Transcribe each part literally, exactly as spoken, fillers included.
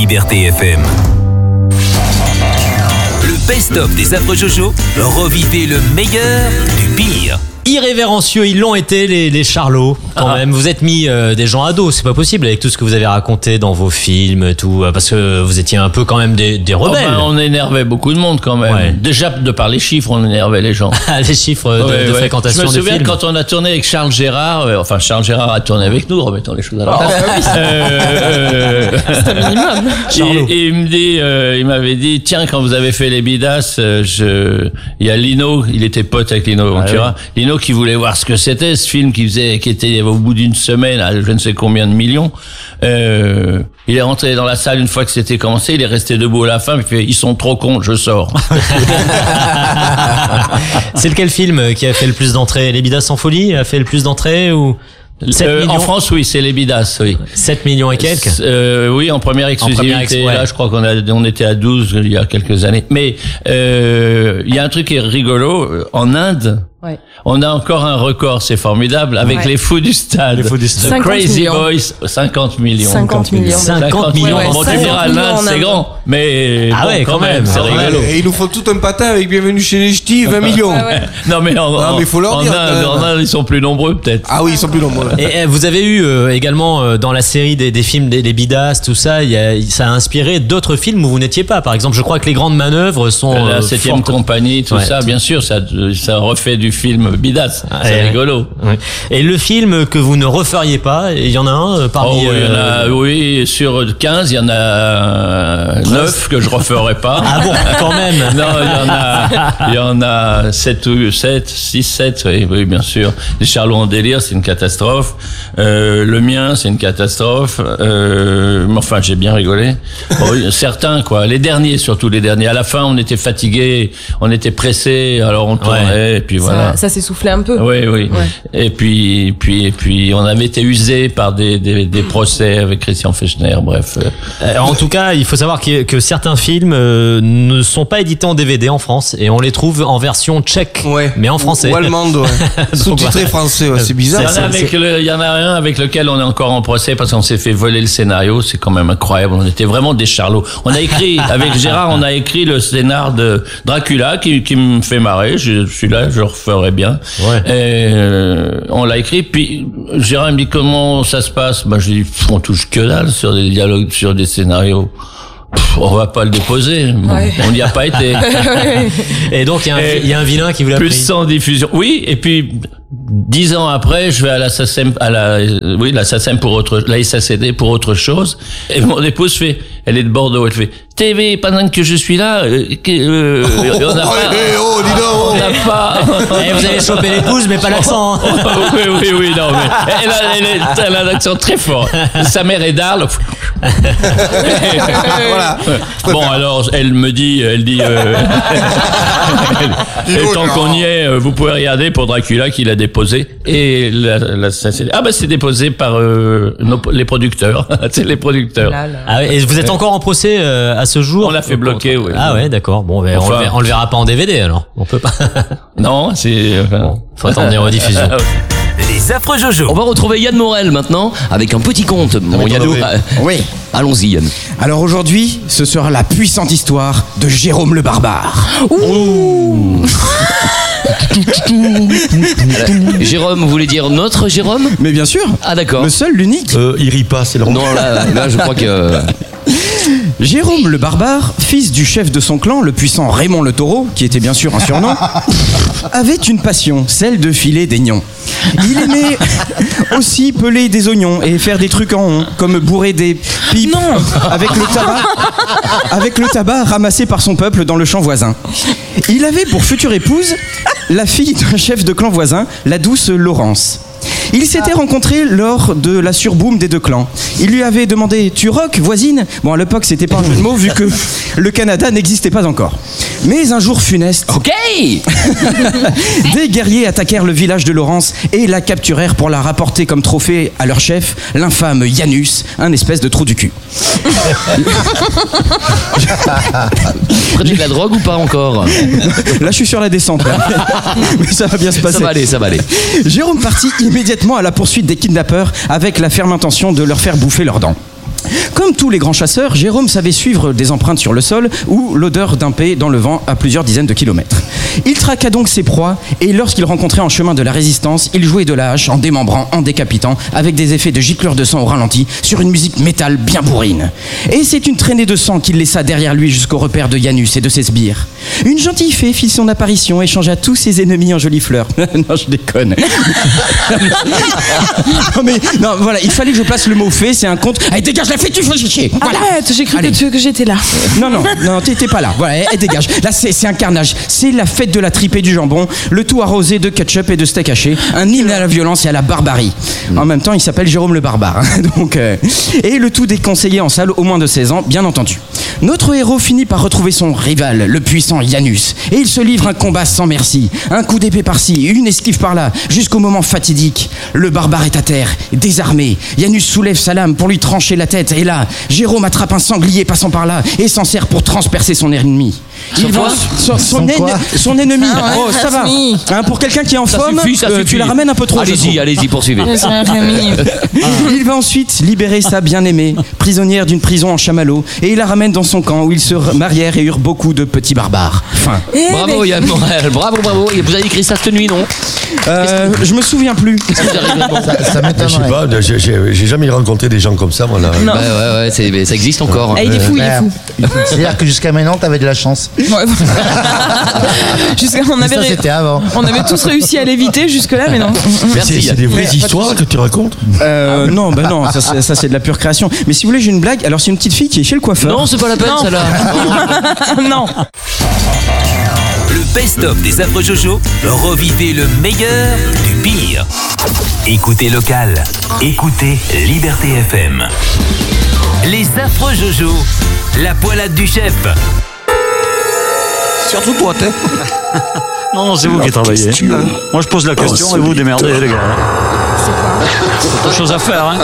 Liberté F M. Le best-of des Affreux Jojo, revivez le meilleur du pire. Irrévérencieux, ils l'ont été les, les Charlots quand ah. même. Vous êtes mis euh, des gens à dos, c'est pas possible avec tout ce que vous avez raconté dans vos films et tout, parce que vous étiez un peu quand même des, des rebelles. Oh ben, on énervait beaucoup de monde quand même. Ouais. Déjà de par les chiffres, on énervait les gens. Les chiffres de, ouais, de ouais. fréquentation des films. Je me souviens quand on a tourné avec Charles Gérard, euh, enfin Charles Gérard a tourné avec nous, remettons les choses à l'heure. Oh, euh, c'est un minimum. Et, et il me dit, euh, il m'avait dit, tiens, quand vous avez fait les Bidas, euh, je, il y a Lino, il était pote avec Lino Ventura, ah, oui. Lino qui voulait voir ce que c'était ce film qui faisait, qui était au bout d'une semaine à je ne sais combien de millions. Euh, il est rentré dans la salle une fois que c'était commencé, il est resté debout à la fin, il fait ils sont trop cons, je sors. C'est lequel film qui a fait le plus d'entrées? Les Bidas en folie a fait le plus d'entrées ou Euh, en France, oui, c'est les Bidas, oui. sept millions et quelques? Euh, oui, en première exclusivité. En première ex- ouais. Là, je crois qu'on a, on était à douze il y a quelques années. Mais, euh, il y a un truc qui est rigolo. En Inde, ouais. on a encore un record, c'est formidable, avec ouais. les fous du stade. Les fous du stade. Crazy millions. Boys, cinquante millions. cinquante millions. cinquante millions. Ouais, ouais, bon, tu diras, l'Inde, c'est grand. Mais, ah bon, ouais, quand, quand même, c'est rigolo. Et il nous faut tout un patin avec Bienvenue chez les Ch'tis, vingt millions. Ah ouais. Non, mais en, non, mais faut leur en, dire, Inde, en Inde, ils sont plus nombreux, peut-être. Ah oui, ils sont plus nombreux. Et, et vous avez eu euh, également euh, dans la série des, des films des, des Bidas, tout ça, y a, ça a inspiré d'autres films où vous n'étiez pas. Par exemple, je crois que Les Grandes Manœuvres sont la euh, septième fortes. compagnie, tout ouais, ça, tout. Bien sûr, ça, ça refait du film Bidas. Ah, c'est ouais, rigolo. Ouais. Et le film que vous ne referiez pas, il y en a un euh, parmi. Oh, il y en a, euh, oui, sur quinze, il y en a neuf que je referais pas. Ah bon, quand même. Non, il y en a, il y en a sept ou sept, six, sept, oui, oui, bien sûr. Les Charlots en délire, c'est une catastrophe. Euh, le mien, c'est une catastrophe. Euh, mais enfin, j'ai bien rigolé. Bon, certains, quoi. Les derniers, surtout les derniers. À la fin, on était fatigués, on était pressés, alors on tournait, ouais. et puis voilà. Ça, ça s'est soufflé un peu. Oui, oui. Ouais. Et puis, puis, et puis, on avait été usés par des, des, des procès avec Christian Fechner, bref. Euh, en tout cas, il faut savoir que, que certains films euh, ne sont pas édités en D V D en France et on les trouve en version tchèque, ouais. mais en français. Ou allemande, ouais. Sous-titré français, ouais. C'est bizarre. Il y, en a avec le, il y en a un avec lequel on est encore en procès parce qu'on s'est fait voler le scénario. C'est quand même incroyable. On était vraiment des charlots. On a écrit, avec Gérard, on a écrit le scénar de Dracula qui, qui me fait marrer. Je, celui-là, je le referais bien. Ouais. Et, euh, on l'a écrit. Puis Gérard me dit comment ça se passe. Bah, je dis, on touche que dalle sur des dialogues, sur des scénarios. Pff, on va pas le déposer. Ouais. On n'y a pas été. Et donc, il y, y a un vilain qui vous l'a plus pris. Plus sans diffusion. Oui, et puis, dix ans après, je vais à la S A C E M, à la, oui, la S A C E M pour autre, la S A C D pour autre chose. Et mon épouse fait, elle est de Bordeaux, elle fait, T V, pendant que je suis là, euh, euh, oh, on n'a oh, pas, hey, oh, dis donc, on n'a pas. Et vous avez chopé l'épouse, mais pas l'accent. Oui, oui, oui, non, mais elle a, elle, est, elle a un accent très fort. Sa mère est d'Arles. Voilà. Bon, alors, elle me dit, elle dit, euh, elle, et tant qu'on y est, vous pouvez regarder pour Dracula qu'il a déposé. Et la, la, ah bah c'est déposé par euh, nos, les producteurs. C'est les producteurs. Là, là. Ah, et vous êtes encore en procès euh, à ce jour? On l'a fait bloquer, oui. Ah ouais, d'accord. Bon, ben, enfin, on, le verra, on le verra pas en D V D alors. On peut pas. Non, c'est. Enfin... Bon, faut attendre les rediffusions. Les Affreux Jojo. On va retrouver Yann Morel maintenant avec un petit conte. Mon Yannou. Oui. oui. Allons-y Yann. Alors aujourd'hui, ce sera la puissante histoire de Jérôme le Barbare. Ouh. Jérôme, vous voulez dire notre Jérôme? Mais bien sûr. Ah d'accord. Le seul, l'unique. Euh, il rit pas, c'est le Non, là, là, je crois que... Jérôme le Barbare, fils du chef de son clan, le puissant Raymond le Taureau, qui était bien sûr un surnom, avait une passion, celle de filer des nions. Il aimait aussi peler des oignons et faire des trucs en rond, comme bourrer des pipes non avec le tabac, avec le tabac ramassé par son peuple dans le champ voisin. Il avait pour future épouse la fille d'un chef de clan voisin, la douce Laurence. Ils s'étaient rencontrés lors de la surboom des deux clans. Il lui avait demandé « Tu rock, voisine ?» Bon, à l'époque, c'était pas un jeu de mots vu que le Canada n'existait pas encore. Mais un jour funeste... Ok. Des guerriers attaquèrent le village de Laurence et la capturèrent pour la rapporter comme trophée à leur chef, l'infâme Janus, un espèce de trou du cul. Prenez de la drogue ou pas encore? Là, je suis sur la descente. Mais ça va bien se passer. Ça va aller, ça va aller. Jérôme partit immédiatement à la poursuite des kidnappeurs avec la ferme intention de leur faire bouffer leurs dents. Comme tous les grands chasseurs, Jérôme savait suivre des empreintes sur le sol ou l'odeur d'un paix dans le vent à plusieurs dizaines de kilomètres. Il traqua donc ses proies et lorsqu'il rencontrait en chemin de la résistance, il jouait de la hache en démembrant, en décapitant, avec des effets de giclure de sang au ralenti sur une musique métal bien bourrine. Et c'est une traînée de sang qu'il laissa derrière lui jusqu'au repère de Janus et de ses sbires. Une gentille fée fit son apparition et changea tous ses ennemis en jolies fleurs. Non, je déconne. non mais, non, voilà, il fallait que je place le mot fée, c'est un conte. Allez, dégage la fée, tu fais chier. Voilà. Arrête, j'ai cru Allez. que, tu, que j'étais là. Non, non, non, t'étais pas là. Voilà, elle dégage. Là, c'est, c'est un carnage. C'est la fête de la tripe et du jambon, le tout arrosé de ketchup et de steak haché. Un hymne à la violence et à la barbarie. En même temps, il s'appelle Jérôme le Barbare. hein, Donc, euh, et le tout déconseillé en salle aux moins de seize ans, bien entendu. Notre héros finit par retrouver son rival, le puissant Janus. Et il se livre un combat sans merci. Un coup d'épée par-ci, une esquive par-là, jusqu'au moment fatidique. Le barbare est à terre, désarmé. Janus soulève sa lame pour lui trancher la tête. Et là, Jérôme attrape un sanglier passant par là et s'en sert pour transpercer son ennemi. Il va son, son, en- son ennemi. Ah ouais, oh, ça va. Rasmi. Hein, pour quelqu'un qui est en Ça forme, suffit, ça euh, suffit. tu la ramènes un peu trop. je Allez-y, trouve. allez-y, poursuivez. C'est un Rémi. Il va ensuite libérer sa bien-aimée, prisonnière d'une prison en chamallow, et il la ramène dans son camp où ils se marièrent et eurent beaucoup de petits barbares. Fin. Eh, Bravo mais- Yann Morel, bravo, bravo. Et vous avez écrit ça cette nuit, non? Euh, je me souviens plus. Ça, ça Je sais m'étonnerait. pas, j'ai- j'ai j'ai jamais rencontré des gens comme ça, moi. Là. Non. Ouais, ouais, ouais, c'est- ça existe encore. Eh, il est fou, il est fou. C'est-à-dire que jusqu'à maintenant, t'avais de la chance. Ouais. Jusqu'à, on, Mais avait ça, ré- c'était avant. on avait tous réussi à l'éviter jusque-là, mais non. Merci C'est c'est Yann. des vraies histoires que tu racontes Euh, non, bah non, ça, c'est- ça c'est de la pure création. Mais si vous voulez, j'ai une blague. Alors c'est une petite fille qui est chez le coiffeur. Non, c'est pas la peine, Non. celle-là. non. Le best-of des affreux Jojo, revivez le meilleur du pire. Écoutez local, écoutez Liberté F M. Les affreux Jojo, la poilade du chef. Surtout toi, t'es. Non, non, c'est vous qui travaillez. Moi, je pose la question et vous démerdez, les gars. C'est autre chose à faire, hein.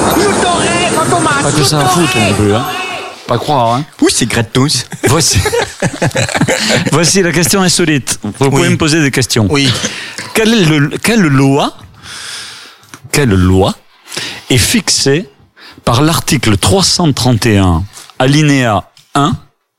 Pas que ça à foutre non plus, hein. Pas croire, hein. Oui, c'est gratos. Voici. Voici la question insolite. Vous pouvez Oui. me poser des questions. Oui. Quelle, est le, quelle loi, quelle loi est fixée par l'article trois cent trente et un, alinéa un,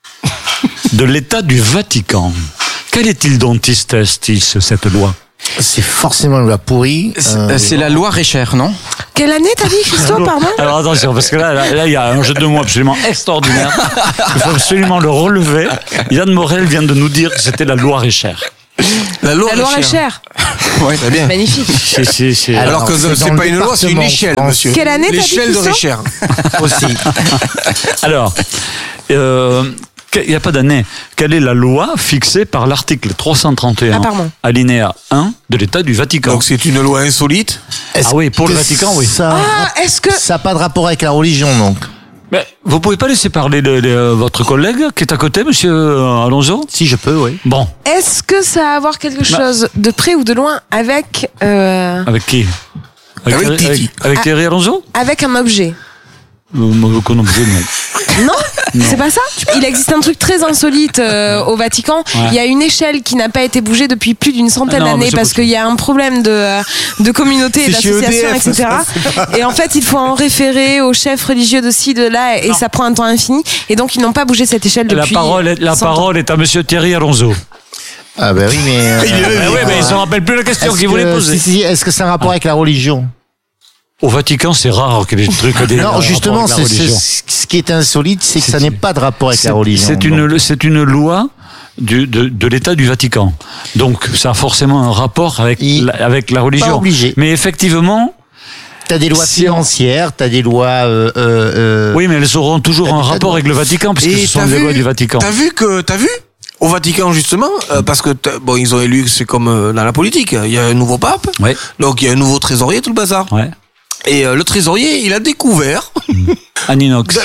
de l'État du Vatican? Quelle est-il dentiste estis, cette loi? C'est forcément une loi pourrie. Euh, C'est la loi Récher, non? Quelle année t'as dit, Christophe, pardon? Alors attention, parce que là, là, là, il y a un jeu de mots absolument extraordinaire. Il faut absolument le relever. Yann Morel vient de nous dire que c'était la loi Récher. La loi, La Loire est chère. Ouais, très bien. Magnifique. C'est, c'est, c'est... Alors, que c'est c'est dans pas le une loi, c'est une département, échelle, je pense. monsieur. Quelle année t'as dit, L'échelle de Christophe Récher. Aussi. Alors, euh, il n'y a pas d'année. Quelle est la loi fixée par l'article trois cent trente et un, Ah, pardon. alinéa un de l'État du Vatican? Donc c'est une loi insolite. est-ce Ah oui, pour le que Vatican, oui. Ça Ah, est-ce que. n'a pas de rapport avec la religion, donc. Mais vous pouvez pas laisser parler le- le- votre collègue qui est à côté, monsieur euh, Alonso? Si je peux, oui. Bon, Est-ce que ça a à voir quelque chose de près ou de loin avec. euh, avec qui? Avec Thierry- Titi. avec- avec Thierry Alonso? avec un objet? Euh, moi, qu'on objet, non. Non, c'est pas ça. Il existe un truc très insolite euh, au Vatican. Ouais. Il y a une échelle qui n'a pas été bougée depuis plus d'une centaine Ah non, mais d'années c'est parce possible. qu'il y a un problème de, euh, de communauté et C'est chez d'association, E D F, et cetera. Et en fait, il faut en référer aux chefs religieux de ci, de là, et Non. ça prend un temps infini. Et donc, ils n'ont pas bougé cette échelle La depuis. parole, est, la cent ans. parole est à monsieur Thierry Alonso. Ah ben oui, mais... euh, Ah oui, mais il ne se rappelle plus la question est-ce qu'il voulait que- poser. si, si, est-ce que c'est un rapport avec la religion? Au Vatican, c'est rare que les trucs... Des Non, rapports justement, avec la c'est, c'est- religion. ce qui est insolite, c'est que ça C'est- n'est pas de rapport avec C'est- la religion. C'est donc. une, c'est une loi du, de, de l'État du Vatican. Donc, ça a forcément un rapport avec, Il- la, avec la Pas religion. obligé. Mais effectivement, T'as des lois Si on- financières, t'as des lois... Euh, euh, euh, oui, mais elles auront toujours un T'as- rapport avec le Vatican, puisque Et ce sont t'as des vu- lois du Vatican. T'as vu que t'as vu au Vatican justement euh, parce que t'as- bon ils ont élu c'est comme euh, dans la politique il y a un nouveau pape Ouais, donc il y a un nouveau trésorier tout le bazar ouais. et euh, le trésorier il a découvert Anne Inox.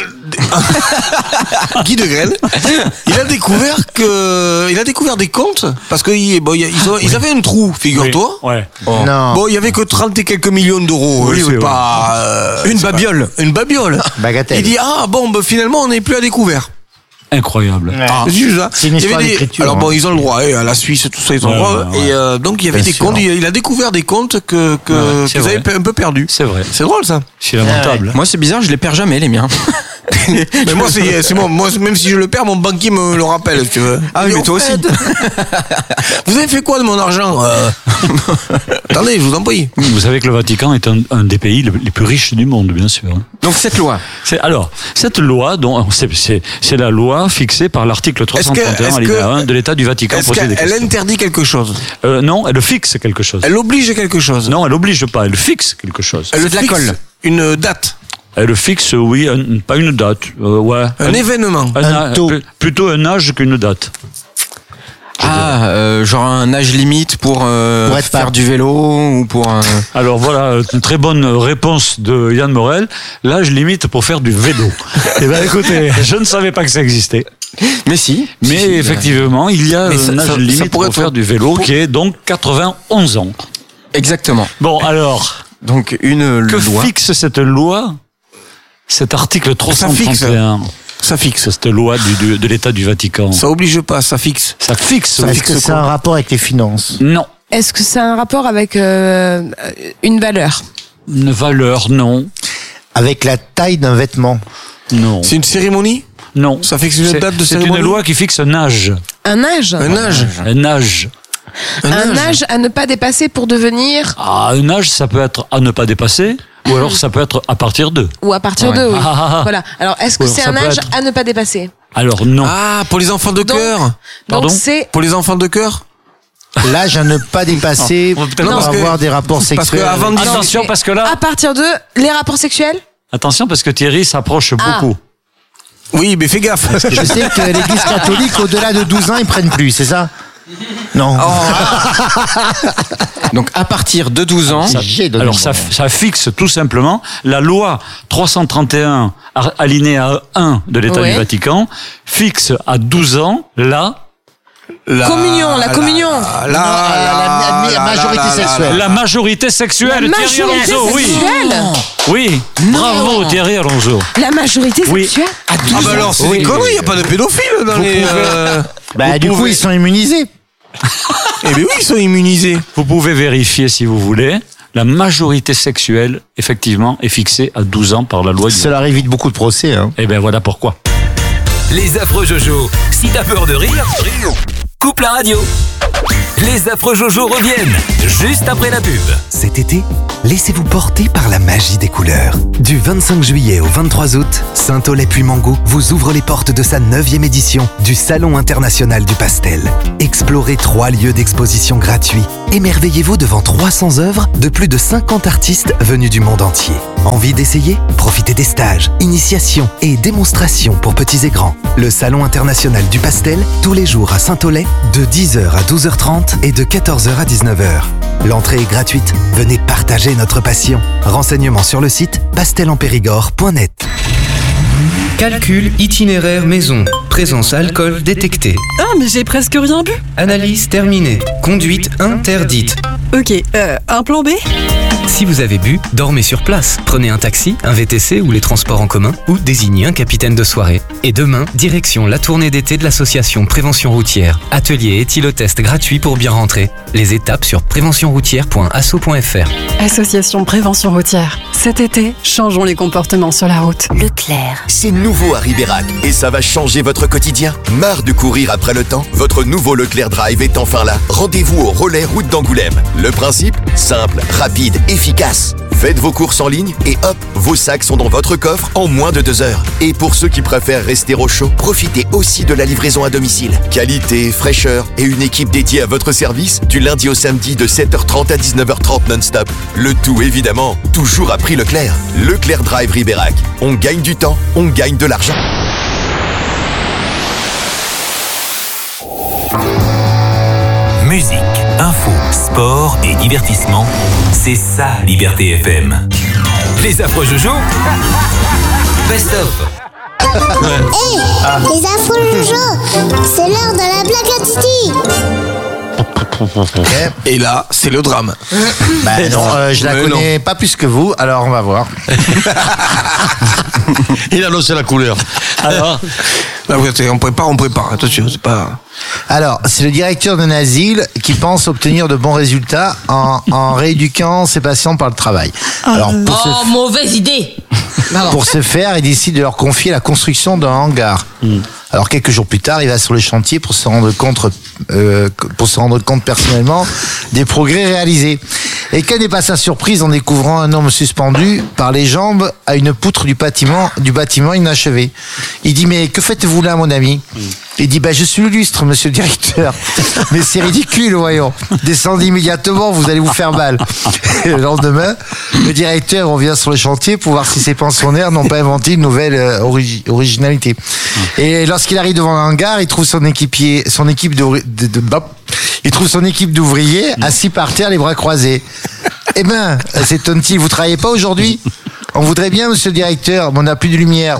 Guy de Grelle il a découvert que il a découvert des comptes parce que il- bon, il y a- ils, ont- ils avaient un trou figure-toi. Oui, ouais. Non. Bon, il y avait que trente et quelques millions d'euros. Oui, c'est oui, pas euh, Une c'est pas- babiole. Une babiole. Bagatelle. Il dit ah bon bah, finalement on n'est plus à découvert. incroyable. Ah, c'est juste ça. C'est une Il y histoire avait des- d'écriture, Alors hein. bon, ils ont le droit, hein, à la Suisse, tout ça, ils ont Ouais, le droit. ouais, ouais. Et euh, donc il y avait Bien des sûr. comptes, il, il a découvert des comptes que, que, Ouais, c'est qu'ils avaient vrai. un peu perdus. C'est vrai. C'est drôle ça. C'est lamentable. Moi, c'est bizarre, je les perds jamais, les miens. Mais moi, c'est, c'est bon. Moi, même si je le perds, mon banquier me le rappelle, si tu veux. Ah oui, Et mais en toi fait, aussi. Vous avez fait quoi de mon argent euh Attendez, je vous en prie. Vous savez que le Vatican est un, un des pays le- les plus riches du monde, bien sûr. Donc, cette loi. C'est, alors, cette loi, dont, c'est, c'est, c'est la loi fixée par l'article trois cent trente et un, est-ce alinéa que- un de l'État du Vatican. Est-ce Posez des qu'elle questions. interdit quelque chose? Euh, non, elle fixe quelque chose. Elle oblige quelque chose? Non, elle oblige pas, elle fixe quelque chose. Elle C'est de la fixe colle. Une date? Elle fixe, oui, un- pas une date. euh, ouais. Un événement? Un, Un a- taux. pl- Plutôt un âge qu'une date. Ah, euh, genre un âge limite pour, euh, Pour être faire pape. du vélo ou pour... euh, Alors voilà, une très bonne réponse de Yann Morel. L'âge limite pour faire du vélo. Eh ben écoutez, je ne savais pas que ça existait. Mais si. Mais Si, si, effectivement, il y a Mais un ça- âge ça- ça limite pourrait pour être- faire du vélo qui est donc quatre-vingt-onze ans. Exactement. Bon, alors, Donc, une que loi. fixe cette loi? Cet article trois cent fixe. trente et un. Ça fixe. Cette loi du- du- de l'État du Vatican. Ça oblige pas, ça fixe. Ça fixe. Ça oui. Est-ce que c'est un rapport avec les finances? Non. Est-ce que ça a un rapport avec euh, une valeur? Une valeur, non. Avec la taille d'un vêtement? Non. C'est une cérémonie? Non. Ça fixe une C'est- date de C'est cérémonie? une loi qui fixe un âge. Un âge? Un âge? Un âge. Un âge à ne pas dépasser pour devenir, Ah, un âge, ça peut être à ne pas dépasser, ou alors ça peut être à partir de. ou à partir Ouais. de, oui. Ah, ah, ah. Voilà. Alors, est-ce que Ou alors c'est ça un peut âge être- à ne pas dépasser? Alors non. Ah, pour les enfants de Donc- cœur? Pardon Donc, c'est Pour les enfants de cœur? L'âge à ne pas dépasser Non, pour peut-être parce que- avoir des rapports parce que sexuels. avant de- Attention c'est- parce que là, à partir de les rapports sexuels? attention parce que Thierry s'approche Ah. beaucoup. Oui, mais fais gaffe. Je sais que l'église catholique, au-delà de douze ans, ils prennent plus, c'est ça? Non. Donc, à partir de douze ans. J'ai donné Alors le ça, bon. ça fixe tout simplement la loi trois cent trente et un ar- alinéa un de l'État Ouais. du Vatican fixe à douze ans la La- Communion, la communion. La, la, la- la- la majorité sexuelle. la majorité sexuelle. La Thierry majorité Alonso, oui, sexuelle? oui, bravo Thierry Alonso. La majorité Oui. sexuelle? Ah bah alors c'est Oui. des conneries, il n'y a pas de pédophiles dans Vous les... pouvez- euh, Bah, vous du coup, pouvez- ils sont immunisés. Eh bien oui, ils sont immunisés. Vous pouvez vérifier si vous voulez. La majorité sexuelle, effectivement, est fixée à douze ans par la loi du... Ça leur évite beaucoup de procès. Hein. Eh bien voilà pourquoi. Les affreux Jojo. Si t'as peur de rire, coupe la radio. Les affreux Jojo reviennent juste après la pub. Cet été, laissez-vous porter par la magie des couleurs. Du vingt-cinq juillet au vingt-trois août, Saint-Olay-Puy-Mangou vous ouvre les portes de sa neuvième édition du Salon international du pastel. Explorez trois lieux d'exposition gratuits. Émerveillez-vous devant trois cents œuvres de plus de cinquante artistes venus du monde entier. Envie d'essayer? Profitez des stages, initiations et démonstrations pour petits et grands. Le Salon international du pastel, tous les jours à Saint-Olay, de dix heures à douze heures trente et de quatorze heures à dix-neuf heures. L'entrée est gratuite. Venez partager notre passion. Renseignements sur le site pastelenpérigord point net. Calcul itinéraire maison. Présence alcool détectée. Ah, mais j'ai presque rien bu. Analyse terminée. Conduite interdite. Ok, euh, un plan B? Si vous avez bu, dormez sur place. Prenez un taxi, un V T C ou les transports en commun ou désignez un capitaine de soirée. Et demain, direction la tournée d'été de l'association Prévention Routière. Atelier éthylotest gratuit pour bien rentrer. Les étapes sur prévention routière point asso point f r. Association Prévention Routière. Cet été, changeons les comportements sur la route. Leclerc. C'est nouveau à Ribérac et ça va changer votre quotidien. Marre de courir après le temps? Votre nouveau Leclerc Drive est enfin là. Rendez-vous au relais route d'Angoulême. Le principe? Simple, rapide, efficace. Faites vos courses en ligne et hop, vos sacs sont dans votre coffre en moins de deux heures. Et pour ceux qui préfèrent rester au chaud, profitez aussi de la livraison à domicile. Qualité, fraîcheur et une équipe dédiée à votre service du lundi au samedi de sept heures trente à dix-neuf heures trente non-stop. Le tout évidemment, toujours à prix Leclerc. Leclerc Drive Ribérac. On gagne du temps, on gagne de l'argent. Musique, info, sport et divertissement, c'est ça Liberté F M. Les affreux Jojo, best of. Hey, les affreux Jojo, c'est l'heure de la blague à Titi. Et là, c'est le drame. Bah non, euh, je la Mais connais pas plus que vous, alors on va voir. Il a lancé la couleur. Alors, Là, on prépare, on prépare. Attention, c'est pas. Alors, c'est le directeur d'un asile qui pense obtenir de bons résultats en, en rééduquant ses patients par le travail. Alors, pour Oh, ce, mauvaise idée. pour ce faire, il décide de leur confier la construction d'un hangar. Alors, quelques jours plus tard, il va sur le chantier pour se rendre compte, euh, pour se rendre compte personnellement des progrès réalisés. Et quelle n'est pas sa surprise en découvrant un homme suspendu par les jambes à une poutre du bâtiment, du bâtiment inachevé. Il dit, mais que faites-vous là, mon ami? Il dit, bah, je suis le lustre, monsieur le directeur. Mais c'est ridicule, voyons. Descendez immédiatement, vous allez vous faire mal. Et le lendemain, le directeur revient sur le chantier pour voir si ses pensionnaires n'ont pas inventé une nouvelle euh, origi- originalité. Et lorsqu'il arrive devant un hangar, il trouve son équipier, son équipe de, de, de, de il trouve son équipe d'ouvriers assis par terre, les bras croisés. Eh ben, s'étonne-t-il, vous travaillez pas aujourd'hui? On voudrait bien, monsieur le directeur, mais on n'a plus de lumière.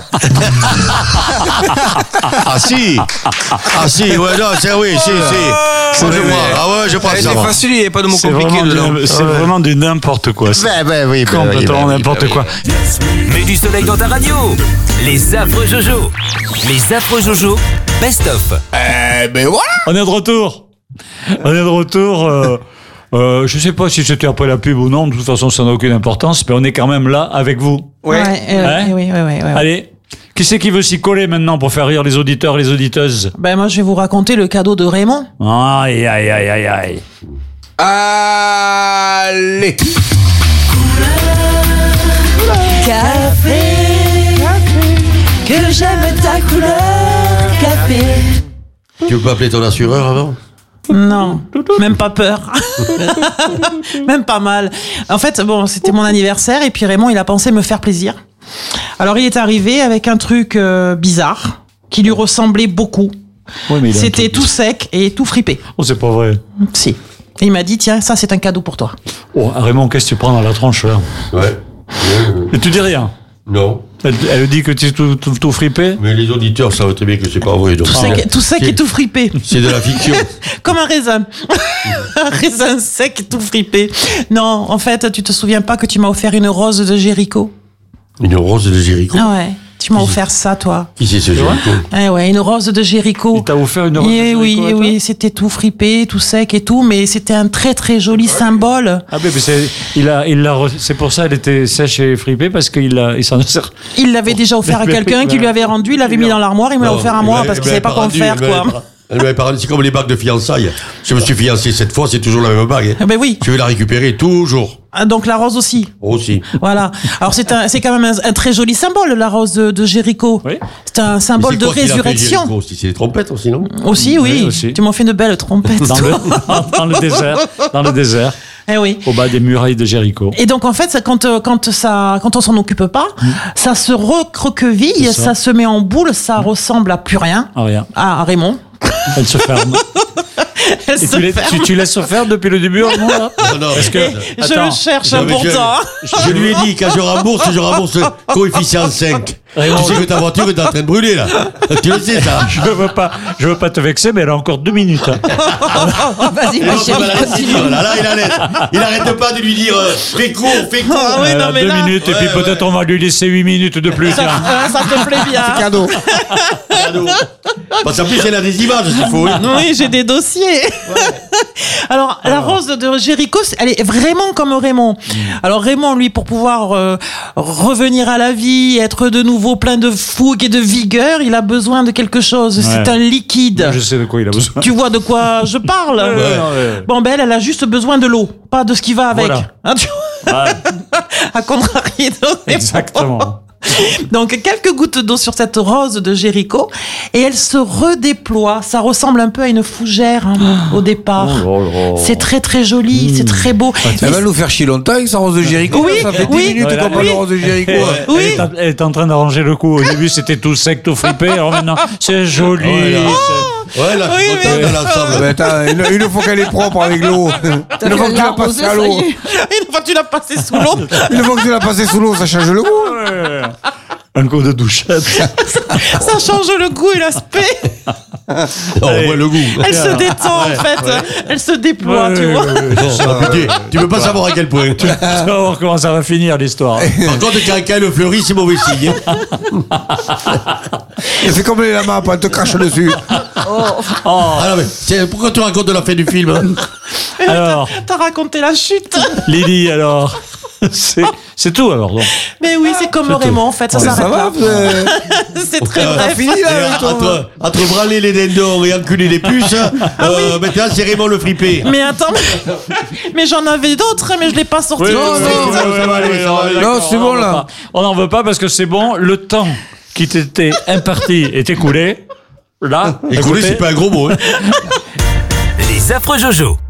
Ah si Ah si, ouais, non, c'est oui, si, si. C'est je vois. Ah ouais, je pense C'est ça. va. facile, il n'y a pas de mots C'est compliqués vraiment, dedans. du, c'est Ouais. vraiment du n'importe quoi. C'est Ben, ben oui, ben oui, complètement ben oui, n'importe ben oui. quoi. Mets du soleil dans ta radio. Les affreux Jojo. Les affreux Jojo. Best of. Eh ben voilà. On est de retour. On est de retour. Euh, euh, je sais pas si c'était après la pub ou non. De toute façon, ça n'a aucune importance. Mais on est quand même là avec vous. Ouais, euh, Hein oui, oui, oui, oui, oui. Allez. Qui c'est qui veut s'y coller maintenant pour faire rire les auditeurs, les auditeuses? Ben moi, je vais vous raconter le cadeau de Raymond. Aïe, aïe, aïe, aïe, aïe. Allez. Café, que j'aime ta couleur, café. Tu veux pas appeler ton assureur avant? Non, même pas peur. Même pas mal. En fait, bon, c'était mon anniversaire et puis Raymond, il a pensé me faire plaisir. Alors, il est arrivé avec un truc euh, bizarre qui lui ressemblait beaucoup. Ouais, mais il a un C'était truc tout sec et tout fripé. Oh, c'est pas vrai. Si. Et il m'a dit, tiens, ça, c'est un cadeau pour toi. Oh, Raymond, qu'est-ce que tu prends dans la tronche là? Ouais. Et tu dis rien? Non. Elle, elle dit que tu es tout, tout, tout fripé? Mais les auditeurs savent très bien que c'est pas vrai. donc. Tout sec, tout sec et tout fripé. C'est de la fiction. Comme un raisin. Un raisin sec et tout fripé. Non, en fait, tu te souviens pas que tu m'as offert une rose de Jéricho? Une rose de Jéricho. Ah ouais. Tu m'as offert ça, toi. Qui c'est ce Jéricho? Eh ouais, une rose de Jéricho. Il t'a offert une rose Eh de oui, Jéricho, eh toi oui, c'était tout fripé, tout sec et tout, mais c'était un très très joli symbole. Ah ben, mais c'est, il a, il l'a, re- c'est pour ça elle était sèche et fripée parce qu'il a, il s'en sert. Il l'avait déjà offert à Mais- quelqu'un qui lui avait rendu, il l'avait mis dans l'armoire, il me l'a Non, offert à elle moi m'avait- parce qu'il elle savait pas m'avait quoi en rendu, faire, elle m'avait quoi. pas- Elle m'avait pas rendu, c'est comme les bagues de fiançailles. Je me suis fiancé cette fois, c'est toujours la même bague. hein. Ah ben oui. Je vais la récupérer toujours. Ah, donc la rose aussi. Aussi. Voilà. Alors c'est un, c'est quand même un, un très joli symbole, la rose de, de Jéricho. C'est un symbole Mais de c'est quoi qu'il a fait, résurrection. Jéricho aussi? C'est les trompettes aussi, non? Aussi, oui. Oui, aussi. Tu m'en fais une belle trompette. Dans le, toi. dans le désert, dans le désert, Eh oui. au bas des murailles de Jéricho. Et donc en fait, ça, quand euh, quand ça, quand on s'en occupe pas, ça se recroqueville, C'est ça. ça. se met en boule, ça ressemble à plus rien. Ah rien. Ah, à Raymond. Elle se ferme. Elle Et se tu, la- ferme. tu, tu laisses se faire depuis le début, Raymond, là? Non, non, Parce que, Et je attends. le cherche Non, mais pourtant. Je, je lui ai dit, quand je rembourse, je rembourse coefficient cinq. Raymond. Tu sais que ta voiture est en train de brûler, là. Tu le sais, ça. Je veux pas, je veux pas te vexer, mais elle a encore deux minutes. hein. Vas-y, Et ma donc, il chérie, va la laisser continue. dire, là, là, il la laisse. Il arrête pas de lui dire, euh, fais court, fais court. Ah oui, Elle non, a mais deux là- minutes, et puis Ouais, peut-être on va lui laisser huit minutes de plus. Ça, tiens. ah, ça te plaît bien. Cadeau. Cadeau. Parce qu'en plus, elle a des images, s'il faut. hein. Oui, j'ai des dossiers. Alors, la rose de Jéricho, c'est- elle est vraiment comme Raymond. Alors, Raymond, lui, pour pouvoir euh, revenir à la vie, être de nouveau plein de fougue et de vigueur, il a besoin de quelque chose. C'est Ouais. un liquide. Je sais de quoi il a besoin. Tu vois de quoi je parle? Ouais, ouais. Bon, ben, elle, elle a juste besoin de l'eau, pas de ce qui va avec. Voilà. Hein, tu vois à contrarier de Raymond. Exactement. Donc, quelques gouttes d'eau sur cette rose de Jéricho et elle se redéploie. Ça ressemble un peu à une fougère hein, au départ. Oh C'est très très joli, c'est très beau. Elle va nous faire chier longtemps avec sa rose de Jéricho. Oui, ça fait dix oui. minutes Ouais, qu'on là, parle oui. de rose de Jéricho. Elle, est en, elle est en train d'arranger le coup. Au début, c'était tout sec, tout fripé. Alors maintenant, c'est joli. Ouais, là. c'est- Ouais, là, je suis Oui, content oui. dans l'ensemble. Mais attends, une, une fois qu'elle est propre avec l'eau, T'as une vu, fois que elle tu l'a l'as passée arrosée, à ça l'eau, y est. Une fois que tu l'as passé sous l'eau. une fois que tu l'as passée sous l'eau, ça change le goût. Ouais. un coup de douchette. Ça change le goût et l'aspect. Oh, ouais, le goût. Elle se détend Ouais, en fait. ouais. Elle se déploie, Ouais, tu ouais, vois. ouais, ouais, c'est ça. Tu, tu veux pas savoir à quel point. Tu vas voir comment ça va finir l'histoire. Par contre, quand, quand elle fleurit, c'est mauvais signe. Elle fait comme les lamas, elle te crache dessus. Ah non, mais c'est- pourquoi tu racontes la fin du film hein? Alors, T'as raconté la chute. Lily, alors, c'est c'est tout alors. Donc. Mais oui, c'est comme Raymond en fait, ça Ça s'arrête va, là. euh, C'est très Euh, bref. fini là, Et avec ton- entre, entre branler les dindons et enculer les puces, euh, maintenant c'est Raymond le fripé. Mais attends, mais, mais j'en avais d'autres, hein, mais je l'ai pas sorti. Oui, tout de oui, suite. oui, oui, ça oui, va aller, oui, ça va oui, aller. d'accord, Non, c'est on bon, en veut là. pas. On n'en veut pas parce que c'est bon. Le temps qui t'était imparti est écoulé. Là, Écoulé, écoutez, c'est pas un gros mot. Hein. Les affreux Jojo.